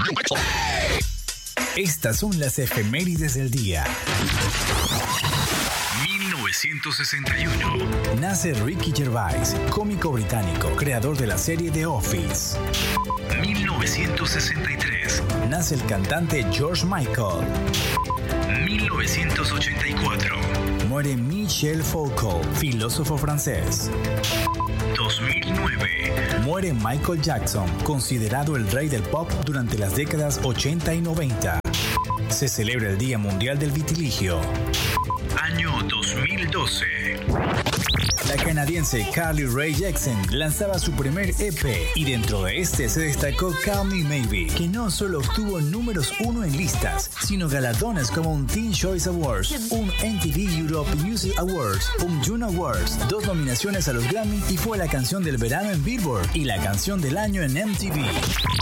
Estas son las efemérides del día. 1961. Nace Ricky Gervais, cómico británico, creador de la serie The Office. 1963. Nace el cantante George Michael. 1984. Muere Michel Foucault, filósofo francés. 2009. Muere Michael Jackson, considerado el rey del pop durante las décadas 80 y 90. Se celebra el Día Mundial del Vitiligio. Año 2012. La canadiense Carly Rae Jepsen lanzaba su primer EP y dentro de este se destacó Call Me Maybe, que no solo obtuvo números 1 en listas, sino galardones como un Teen Choice Awards, un MTV Europe Music Awards, un Juno Awards, 2 nominaciones a los Grammy y fue la canción del verano en Billboard y la canción del año en MTV.